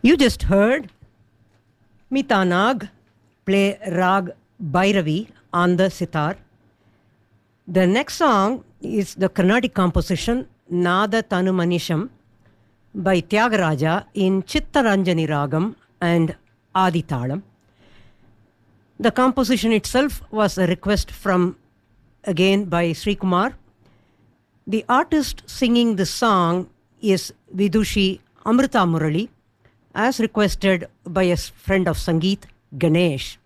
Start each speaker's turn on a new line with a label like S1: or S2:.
S1: You just heard Mita Nag play Rag Bhairavi on the sitar. The next song is the Carnatic composition Nada Tanu Manisham by Tyagaraja in Chittaranjani Ragam and Aditalam. The composition itself was a request from, again, by Sri Kumar. The artist singing the song is Vidushi Amrita Murali, as requested by a friend of Sangeet, Ganesh.